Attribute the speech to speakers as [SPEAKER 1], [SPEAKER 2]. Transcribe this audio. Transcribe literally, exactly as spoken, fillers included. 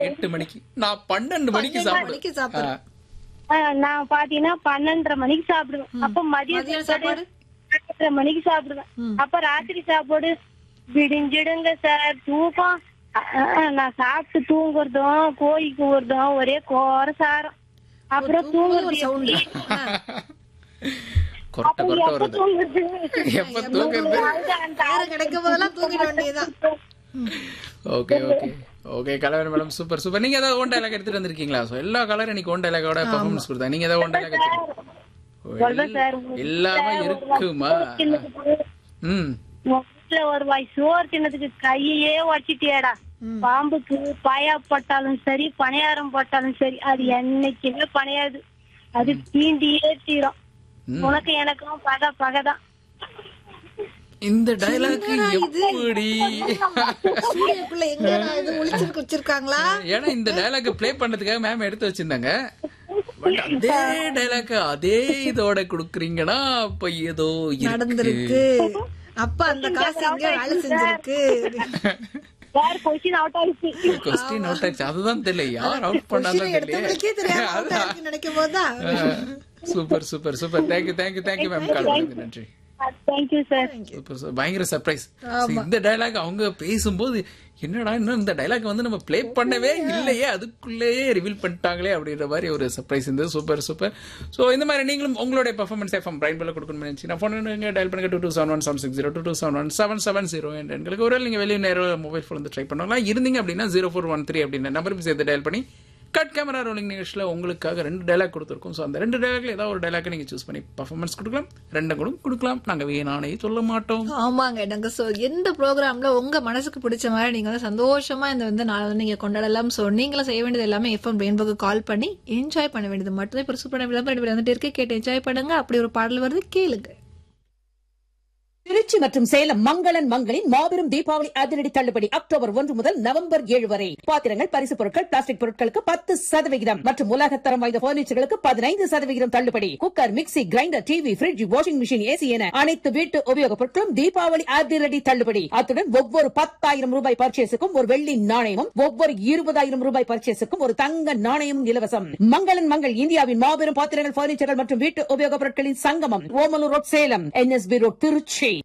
[SPEAKER 1] எட்டு மணிக்கு நான் பன்னெண்டு மணிக்கு
[SPEAKER 2] மணிக்கு சாப்பிடுறேன்.
[SPEAKER 3] நான் பாத்தீங்கன்னா பன்னெண்டரை மணிக்கு சாப்பிடுவேன். அப்ப மதியம் சாப்பாடு பன்னெண்டரை மணிக்கு சாப்பிடுவேன். அப்ப ராத்திரி சாப்பாடு விடிஞ்சிடுங்க சார். தூக்கம் நான் சாப்பிட்டு தூங்குறதும் கோழிக்கு ஊறதும் ஒரே கோர சாரம். அப்புறம் தூங்குறது
[SPEAKER 1] கொரட்ட கொரட்ட வருது. எப்ப தூங்குறது
[SPEAKER 2] கிடைக்கும் போதெல்லாம் தூங்கிட வேண்டியதுதான்.
[SPEAKER 1] ஓகே ஓகே ஓகே கலவரம் மேடம் சூப்பர் சூப்பர். நீங்க ஏதாவது ஓன் டைலாக் எடுத்துட்டு வந்திருக்கீங்களா? சோ எல்லா கலரும் இன்னைக்கு ஓன் டைலாக்கோட பெர்ஃபார்மன்ஸ் கொடுத்தாங்க. நீங்க ஏதாவது ஓன் டைலாக் எடுத்துட்டு எல்லாமே இருக்குமா? ம்
[SPEAKER 3] வீட்டுல ஒரு வாய் சோறு தின்னதுக்கு கையே வச்சிட்டியாடா. பாம்புக்கு பாயா போட்டாலும் சரி பணியாரம் போட்டாலும் சரி அது என்னைக்குமே பணையாது. அது தீண்டியே தீரும். உனக்கு எனக்கும் பகை பகைதான்.
[SPEAKER 1] இந்த டைலாக் எப்படி
[SPEAKER 2] வச்சிருக்காங்களா?
[SPEAKER 1] ஏன்னா இந்த டைலாக் பிளே பண்றதுக்காக மேம் எடுத்து வச்சிருந்தாங்க. பட் அதே டைலாக் அதே இதோட குடுக்குறீங்கன்னா அப்ப ஏதோ
[SPEAKER 2] நடந்திருக்கு. அப்ப அந்த காசு இங்க வேலை செஞ்சிருக்கு.
[SPEAKER 3] கொஸ்டின் அவுட் ஆயிடுச்சு.
[SPEAKER 1] கொஸ்டின் அவுட் ஆயிடுச்சு. அதுதான் தெரியல யார் அவுட் பண்ணாலும்
[SPEAKER 2] தெரியல நினைக்கும் போதுதான்.
[SPEAKER 1] Super super super. Thank you thank you thank you ma'am. கால் பண்ணதுக்கு நன்றி.
[SPEAKER 3] Thank you sir.
[SPEAKER 1] பயங்கர சர்ப்ரைஸ். இந்த டைலாக் அவங்க பேசும்போது என்னடா இன்னும் இந்த டைலாக் வந்து நம்ம பிளே பண்ணவே இல்லையே அதுக்குள்ளேயே ரிவீல் பண்ணிட்டாங்களே அப்படின்ற மாதிரி ஒரு சர்ப்ரைஸ் இருந்தது. Super super. ஸோ இந்த மாதிரி நீங்களும் உங்களுடைய பெர்ஃபார்மன்ஸ் எஃப்எம் பிரைன் பில் கொடுக்கணும்னு நினைச்சு நான் ஃபோன் டயல் பண்ணுங்க two two seven one seven six zero two two seven one seven seven zero என்ற எங்களுக்கு ஒரு நீங்க வெளியே நேரம் மொபைல் ஃபோன் வந்து ட்ரை பண்ணலாம். இருந்தீங்க அப்படின்னா ஜீரோ ஃபோர் ஒன் த்ரீ அப்படின்ற நம்பருக்கு சேர்த்து டயல் பண்ணி கட் கேமரா ரோலிங் நிகழ்ச்சியில் உங்களுக்காக ரெண்டு டைலாக் கொடுத்துருக்கோம். ஸோ அந்த ரெண்டு டைலாக்ல ஏதாவது ஒரு டைலாக் நீங்க சூஸ் பண்ணி பர்ஃபார்மன்ஸ் கொடுக்கலாம். ரெண்டு கூட கொடுக்கலாம். நாங்க வீணானே சொல்ல மாட்டோம்.
[SPEAKER 2] ஆமாங்க. நாங்க எந்த ப்ரோக்ராம்ல உங்க மனசுக்கு பிடிச்ச மாதிரி நீங்க வந்து சந்தோஷமா இந்த வந்து நாளை வந்து நீங்க கொண்டாடலாம். ஸோ நீங்களும் செய்ய வேண்டியது எல்லாமே எஃப்எம் ரெயின்போக்கு கால் பண்ணி என்ஜாய் பண்ண வேண்டியது மட்டும் இப்போ சூப்பரான விளம்பரம் வந்துட்டு இருக்கு. கேட்டு என்ஜாய் பண்ணுங்க. அப்படி ஒரு பாடல் வருது கேளுங்க.
[SPEAKER 4] திருச்சி மற்றும் சேலம் மங்களன் மங்களின் மாபெரும் தீபாவளி அதிரடி தள்ளுபடி அக்டோபர் ஒன்று முதல் நவம்பர் ஏழு வரை. பாத்திரங்கள் பரிசு பொருட்கள் பிளாஸ்டிக் பொருட்களுக்கு பத்து சதவிகிதம் மற்றும் உலகத்தரம் வாய்ந்த பர்னிச்சர்களுக்கு பதினைந்து சதவிகிதம் தள்ளுபடி. Cooker mixie grinder TV fridge washing machine AC என அனைத்து வீட்டு உபயோகப் பொருட்களும் தீபாவளி அதிரடி தள்ளுபடி. அத்துடன் ஒவ்வொரு பத்தாயிரம் ரூபாய் பர்ச்சேஸுக்கும் ஒரு வெள்ளி நாணயமும் ஒவ்வொரு இருபதாயிரம் ரூபாய் பர்ச்சேஸுக்கும் ஒரு தங்க நாணயமும் இலவசம். மங்களன் மங்கள் இந்தியாவின் மாபெரும் பாத்திரங்கள் பர்னிச்சர்கள் மற்றும் வீட்டு உபயோகப் பொருட்களின் சங்கமம் Omalur road Salem NSP road Trichy.